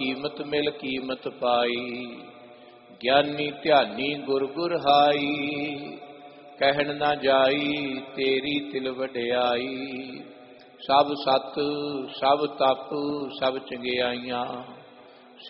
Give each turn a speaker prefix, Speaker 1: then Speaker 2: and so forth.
Speaker 1: ਕੀਮਤ ਮਿਲ ਕੀਮਤ ਪਾਈ। ਗਿਆਨੀ ਧਿਆਨੀ ਗੁਰ ਗੁਰ ਹਾਈ, ਕਹਿਣ ਨਾ ਜਾਈ ਤੇਰੀ ਤਿਲ ਵਡਿਆਈ। ਸਭ ਸਤ ਸਭ ਤਪ ਸਭ ਚੰਗਿਆਈਆਂ,